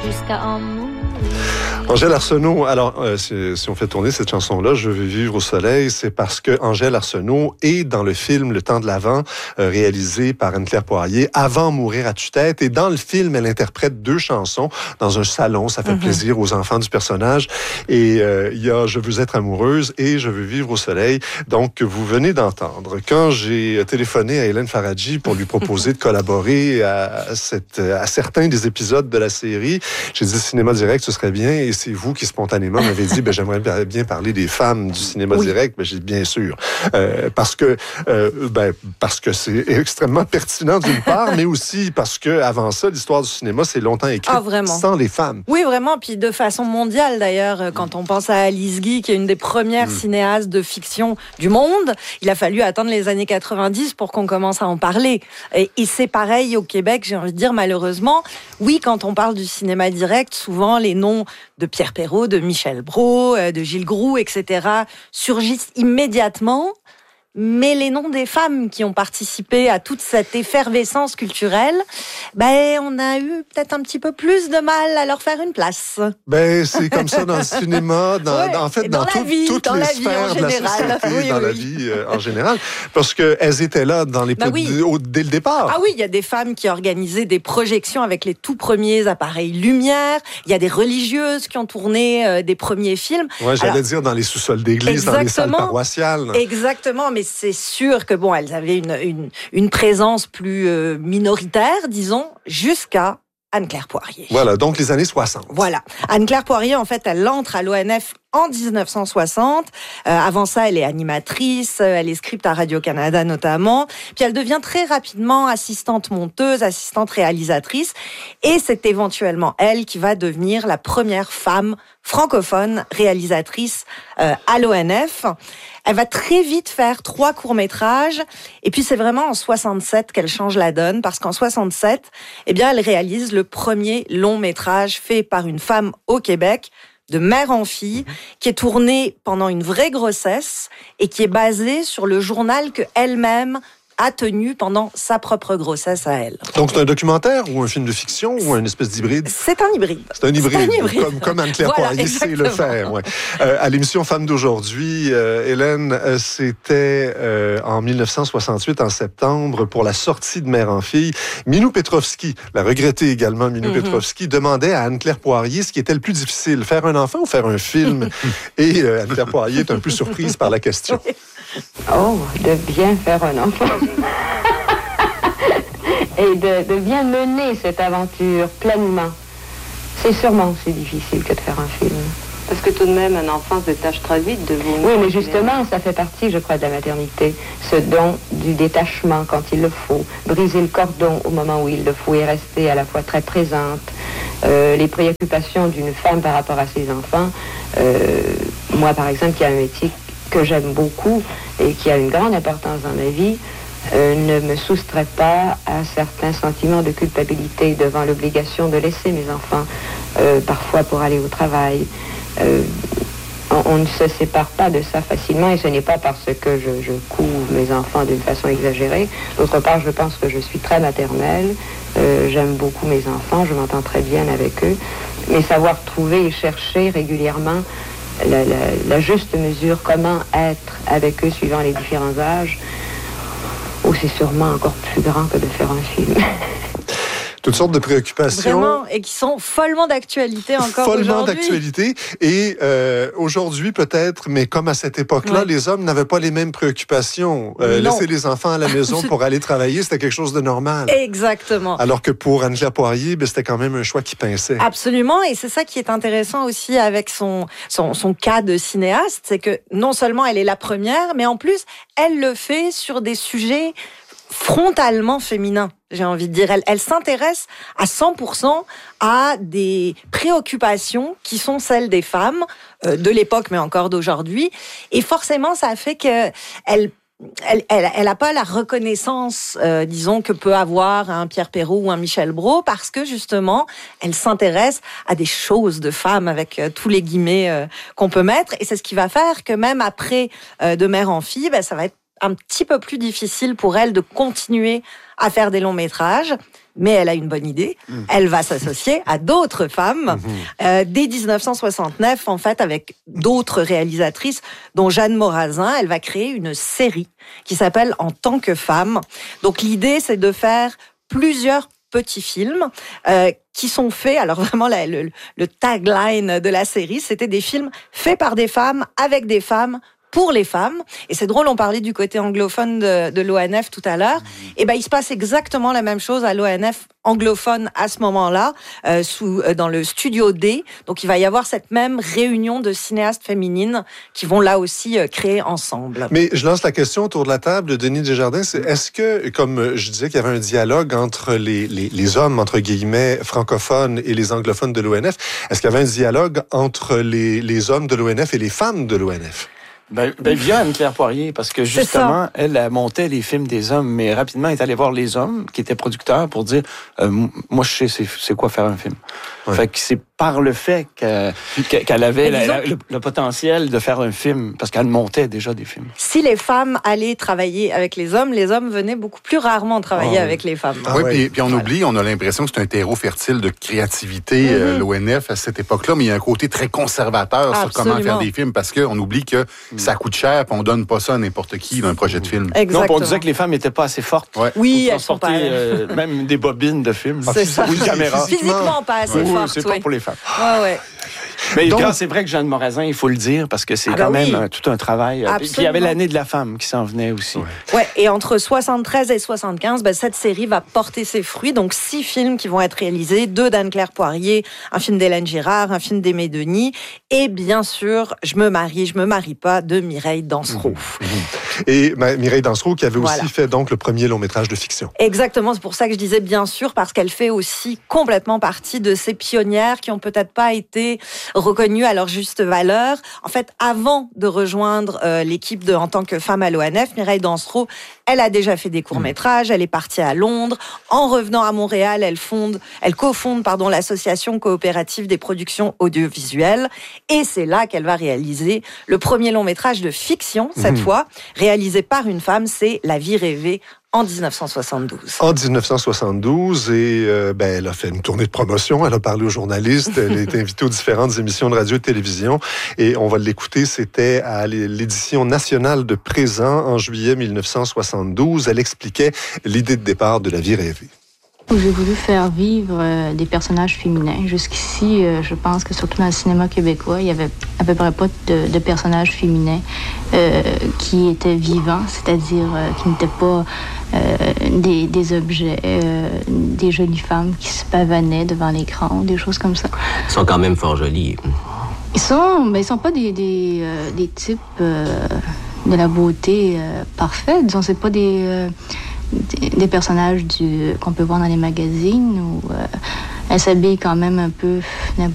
jusqu'à en mourir. Angèle Arsenault, alors si on fait tourner cette chanson-là, Je veux vivre au soleil, c'est parce que Angèle Arsenault est dans le film Le temps de l'Avent, réalisé par Anne-Claire Poirier, Avant mourir à tue-tête. Et dans le film, elle interprète 2 chansons dans un salon. Ça fait plaisir aux enfants du personnage. Et il y a Je veux être amoureuse et Je veux vivre au soleil. Donc, vous venez d'entendre. Quand j'ai téléphoné à Hélène Faradji pour lui proposer de collaborer à certains des épisodes de la série, j'ai dit Cinéma Direct, ce serait bien. Et c'est vous qui spontanément m'avez dit j'aimerais bien parler des femmes du cinéma direct. J'ai dit bien sûr parce que c'est extrêmement pertinent d'une part, mais aussi parce que avant ça, l'histoire du cinéma c'est longtemps écrite sans les femmes. Oui, vraiment. Puis de façon mondiale d'ailleurs, quand on pense à Alice Guy, qui est une des premières cinéastes de fiction du monde, il a fallu attendre les années 90 pour qu'on commence à en parler. Et c'est pareil au Québec, j'ai envie de dire malheureusement. Oui, quand on parle du cinéma direct, souvent les noms de Pierre Perrault, de Michel Brault, de Gilles Groux, etc., surgissent immédiatement. Mais les noms des femmes qui ont participé à toute cette effervescence culturelle, on a eu peut-être un petit peu plus de mal à leur faire une place. C'est comme ça dans le cinéma, dans toutes les sphères de la société, dans la vie en général, parce qu'elles étaient là dès le départ. Ah oui, il y a des femmes qui organisaient des projections avec les tout premiers appareils lumière, il y a des religieuses qui ont tourné des premiers films. Ouais, j'allais dire dans les sous-sols d'église, dans les salles paroissiales. Exactement, mais c'est sûr que elles avaient une présence plus minoritaire, disons, jusqu'à Anne-Claire Poirier. Voilà, donc les années 60. Voilà. Anne-Claire Poirier, en fait, elle entre à l'ONF en 1960. Avant ça, elle est animatrice, elle est script à Radio-Canada notamment. Puis elle devient très rapidement assistante monteuse, assistante réalisatrice. Et c'est éventuellement elle qui va devenir la première femme francophone réalisatrice à l'ONF. Elle va très vite faire 3 courts-métrages. Et puis c'est vraiment en 67 qu'elle change la donne, parce qu'en 67, elle réalise le premier long-métrage fait par une femme au Québec, de mère en fille, qui est tourné pendant une vraie grossesse et qui est basé sur le journal que elle-même a tenu pendant sa propre grossesse à elle. Donc c'est un documentaire ou un film de fiction ou une espèce d'hybride? C'est un hybride. C'est un hybride. Comme Anne-Claire Poirier sait le faire. Ouais. À l'émission Femmes d'aujourd'hui, Hélène, c'était en 1968, en septembre, pour la sortie de Mère en fille. Minou Petrovski, la regrettée également Minou Petrovski, demandait à Anne-Claire Poirier ce qui était le plus difficile, faire un enfant ou faire un film? Et Anne-Claire Poirier est un peu surprise par la question. Oh, de bien faire un enfant. Et de bien mener cette aventure pleinement. C'est sûrement aussi difficile que de faire un film. Parce que tout de même, un enfant se détache très vite de vous. Oui, mais justement, ça fait partie, je crois, de la maternité. Ce don du détachement quand il le faut. Briser le cordon au moment où il le faut et rester à la fois très présente. Les préoccupations d'une femme par rapport à ses enfants. Moi, par exemple, qui a un métier que j'aime beaucoup et qui a une grande importance dans ma vie, ne me soustrait pas à certains sentiments de culpabilité devant l'obligation de laisser mes enfants parfois pour aller au travail. On ne se sépare pas de ça facilement, et ce n'est pas parce que je couve mes enfants d'une façon exagérée. D'autre part, je pense que je suis très maternelle, j'aime beaucoup mes enfants, je m'entends très bien avec eux, mais savoir trouver et chercher régulièrement la juste mesure, comment être avec eux suivant les différents âges, c'est sûrement encore plus grand que de faire un film. Toutes sortes de préoccupations. Vraiment, et qui sont follement d'actualité encore aujourd'hui. Follement d'actualité. Et aujourd'hui, peut-être, mais comme à cette époque-là, les hommes n'avaient pas les mêmes préoccupations. Laisser les enfants à la maison pour aller travailler, c'était quelque chose de normal. Exactement. Alors que pour Anne-Claire Poirier, c'était quand même un choix qui pinçait. Absolument, et c'est ça qui est intéressant aussi avec son cas de cinéaste, c'est que non seulement elle est la première, mais en plus, elle le fait sur des sujets frontalement féminin, j'ai envie de dire. Elle s'intéresse à 100% à des préoccupations qui sont celles des femmes de l'époque, mais encore d'aujourd'hui. Et forcément, ça fait que elle a pas la reconnaissance, disons, que peut avoir un Pierre Perrault ou un Michel Brault, parce que justement, elle s'intéresse à des choses de femmes avec tous les guillemets qu'on peut mettre. Et c'est ce qui va faire que même après de mère en fille, ça va être un petit peu plus difficile pour elle de continuer à faire des longs métrages. Mais elle a une bonne idée. Elle va s'associer à d'autres femmes dès 1969, en fait, avec d'autres réalisatrices, dont Jeanne Morazin. Elle va créer une série qui s'appelle En tant que femme. Donc l'idée, c'est de faire plusieurs petits films qui sont faits. Alors vraiment, le tagline de la série, c'était des films faits par des femmes, avec des femmes, pour les femmes. Et c'est drôle, on parlait du côté anglophone de l'ONF tout à l'heure. Et ben, il se passe exactement la même chose à l'ONF anglophone à ce moment-là, dans le studio D. Donc, il va y avoir cette même réunion de cinéastes féminines qui vont là aussi créer ensemble. Mais je lance la question autour de la table de Denis Desjardins. Est-ce que, comme je disais qu'il y avait un dialogue entre les hommes, entre guillemets, francophones et les anglophones de l'ONF, est-ce qu'il y avait un dialogue entre les hommes de l'ONF et les femmes de l'ONF? Via Anne-Claire Poirier, parce que justement, elle montait les films des hommes, mais rapidement, elle est allée voir les hommes qui étaient producteurs pour dire moi, je sais c'est quoi faire un film. Ouais. Fait que c'est par le fait qu'elle avait le potentiel de faire un film, parce qu'elle montait déjà des films. Si les femmes allaient travailler avec les hommes venaient beaucoup plus rarement travailler avec les femmes. Oui, puis on oublie, on a l'impression que c'est un terreau fertile de créativité, l'ONF, à cette époque-là, mais il y a un côté très conservateur sur comment faire des films, parce qu'on oublie que ça coûte cher, puis on donne pas ça à n'importe qui dans un projet de film. Exactement. Non, on disait que les femmes n'étaient pas assez fortes. Ouais. Oui, elles sont pas... même des bobines de films. C'est ça. Ou une caméra. Physiquement pas assez fortes. C'est pas pour les femmes. Ouais. Mais c'est vrai que Jeanne Morazin, il faut le dire, parce que c'est quand même tout un travail. Puis il y avait l'année de la femme qui s'en venait aussi. Ouais, et entre 73 et 75, cette série va porter ses fruits. Donc 6 films qui vont être réalisés, 2 d'Anne-Claire Poirier, un film d'Hélène Girard, un film d'Aimé Denis, et bien sûr, Je me marie pas de Mireille Dansereau. Et Mireille Dansereau qui avait aussi fait donc le premier long métrage de fiction. Exactement, c'est pour ça que je disais bien sûr, parce qu'elle fait aussi complètement partie de ces pionnières qui ont peut-être pas été reconnues à leur juste valeur. En fait, avant de rejoindre l'équipe de En tant que femme à l'ONF, Mireille Dansereau, elle a déjà fait des courts-métrages, elle est partie à Londres. En revenant à Montréal, elle cofonde l'association coopérative des productions audiovisuelles. Et c'est là qu'elle va réaliser le premier long-métrage de fiction, cette fois, réalisé par une femme, c'est La vie rêvée, en 1972. En 1972, et elle a fait une tournée de promotion, elle a parlé aux journalistes, elle a été invitée aux différentes émissions de radio et de télévision, et on va l'écouter, c'était à l'édition nationale de Présent en juillet 1972. Elle expliquait l'idée de départ de La vie rêvée. J'ai voulu faire vivre des personnages féminins. Jusqu'ici, je pense que surtout dans le cinéma québécois, il n'y avait à peu près pas de personnages féminins qui étaient vivants, c'est-à-dire qui n'étaient pas des objets, des jolies femmes qui se pavanaient devant l'écran, des choses comme ça. Ils sont quand même fort jolis. Ils sont pas des types de la beauté parfaite. Disons, c'est pas des personnages qu'on peut voir dans les magazines où elles s'habillent quand même un peu